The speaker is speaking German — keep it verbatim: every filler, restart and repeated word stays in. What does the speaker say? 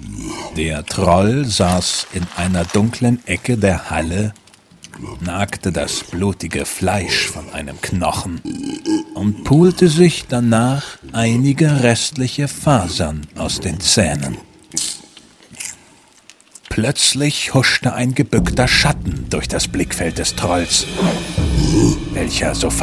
Der Troll saß in einer dunklen Ecke der Halle, nagte das blutige Fleisch von einem Knochen und pulte sich danach einige restliche Fasern aus den Zähnen. Plötzlich huschte ein gebückter Schatten durch das Blickfeld des Trolls, welcher sofort